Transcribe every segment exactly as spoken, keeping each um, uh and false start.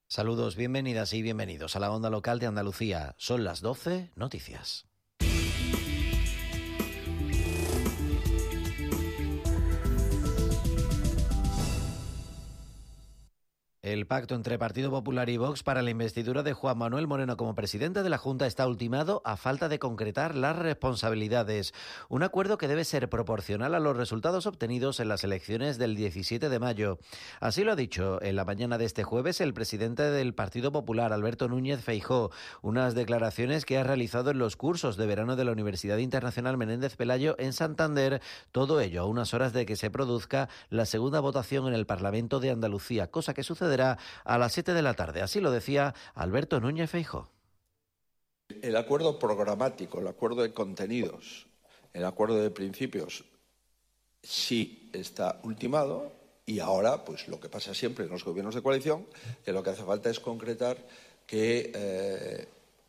Saludos, bienvenidas y bienvenidos a la Onda Local de Andalucía. Son las doce, noticias. El pacto entre Partido Popular y Vox para la investidura de Juan Manuel Moreno como presidente de la Junta está ultimado a falta de concretar las responsabilidades. Un acuerdo que debe ser proporcional a los resultados obtenidos en las elecciones del diecisiete de mayo. Así lo ha dicho en la mañana de este jueves el presidente del Partido Popular, Alberto Núñez Feijóo, unas declaraciones que ha realizado en los cursos de verano de la Universidad Internacional Menéndez Pelayo en Santander, todo ello a unas horas de que se produzca la segunda votación en el Parlamento de Andalucía, cosa que sucede a las siete de la tarde. Así lo decía Alberto Núñez Feijóo. El acuerdo programático, el acuerdo de contenidos, el acuerdo de principios sí está ultimado y ahora, pues lo que pasa siempre en los gobiernos de coalición, que lo que hace falta es concretar qué eh,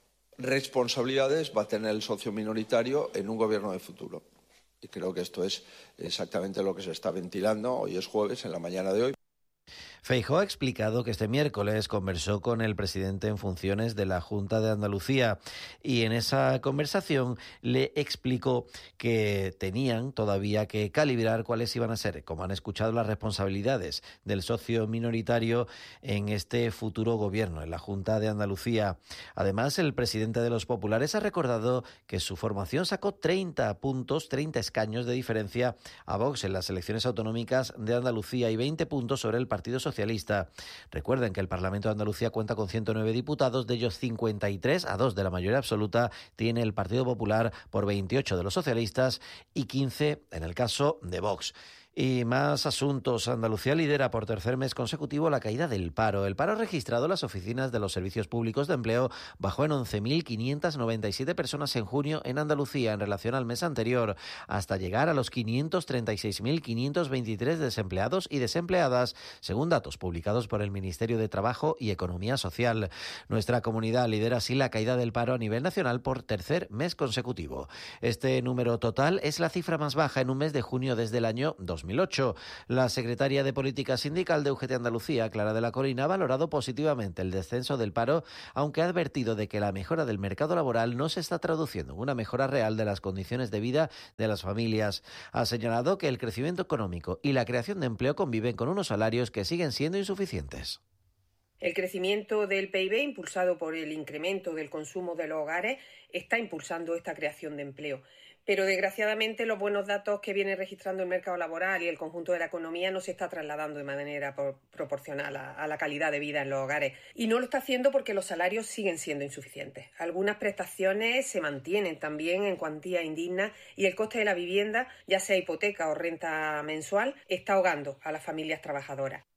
responsabilidades va a tener el socio minoritario en un gobierno de futuro. Y creo que esto es exactamente lo que se está ventilando. Hoy es jueves, en la mañana de hoy. Feijóo ha explicado que este miércoles conversó con el presidente en funciones de la Junta de Andalucía y en esa conversación le explicó que tenían todavía que calibrar cuáles iban a ser, como han escuchado, las responsabilidades del socio minoritario en este futuro gobierno, en la Junta de Andalucía. Además, el presidente de los populares ha recordado que su formación sacó treinta puntos, treinta escaños de diferencia a Vox en las elecciones autonómicas de Andalucía y veinte puntos sobre el Partido Socialista. Socialista. Recuerden que el Parlamento de Andalucía cuenta con ciento nueve diputados, de ellos cincuenta y tres, a dos de la mayoría absoluta, tiene el Partido Popular por veintiocho de los socialistas y quince en el caso de Vox. Y más asuntos. Andalucía lidera por tercer mes consecutivo la caída del paro. El paro registrado en las oficinas de los servicios públicos de empleo bajó en once mil quinientas noventa y siete personas en junio en Andalucía en relación al mes anterior, hasta llegar a los quinientos treinta y seis mil quinientos veintitrés desempleados y desempleadas, según datos publicados por el Ministerio de Trabajo y Economía Social. Nuestra comunidad lidera así la caída del paro a nivel nacional por tercer mes consecutivo. Este número total es la cifra más baja en un mes de junio desde el año dos mil ocho. La secretaria de Política Sindical de U G T Andalucía, Clara de la Colina, ha valorado positivamente el descenso del paro, aunque ha advertido de que la mejora del mercado laboral no se está traduciendo en una mejora real de las condiciones de vida de las familias. Ha señalado que el crecimiento económico y la creación de empleo conviven con unos salarios que siguen siendo insuficientes. El crecimiento del P I B, impulsado por el incremento del consumo de los hogares, está impulsando esta creación de empleo. Pero, desgraciadamente, los buenos datos que viene registrando el mercado laboral y el conjunto de la economía no se está trasladando de manera por, proporcional a, a la calidad de vida en los hogares. Y no lo está haciendo porque los salarios siguen siendo insuficientes. Algunas prestaciones se mantienen también en cuantía indigna y el coste de la vivienda, ya sea hipoteca o renta mensual, está ahogando a las familias trabajadoras.